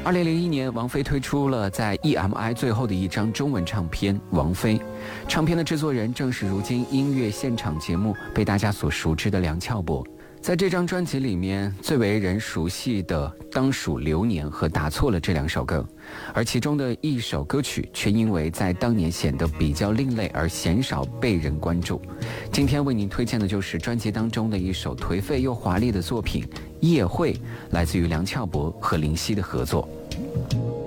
2001年，王菲推出了在 EMI 最后的一张中文唱片《王菲》。唱片的制作人正是如今音乐现场节目被大家所熟知的梁翘柏。在这张专辑里面，最为人熟悉的当属《流年》和《打错了》这2首歌，而其中的一首歌曲却因为在当年显得比较另类而鲜少被人关注。今天为您推荐的就是专辑当中的一首颓废又华丽的作品《夜会》，来自于梁翘柏和林夕的合作。